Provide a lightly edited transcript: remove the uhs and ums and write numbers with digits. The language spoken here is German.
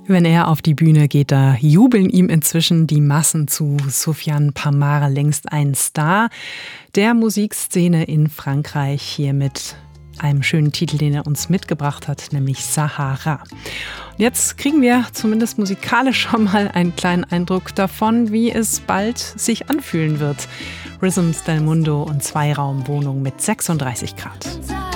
Wenn er auf die Bühne geht, da jubeln ihm inzwischen die Massen zu. Soufiane Pamar, längst ein Star der Musikszene in Frankreich, hier mit einem schönen Titel, den er uns mitgebracht hat, nämlich Sahara. Und jetzt kriegen wir zumindest musikalisch schon mal einen kleinen Eindruck davon, wie es bald sich anfühlen wird. Rhythms del Mundo und Zweiraumwohnung mit 36 Grad.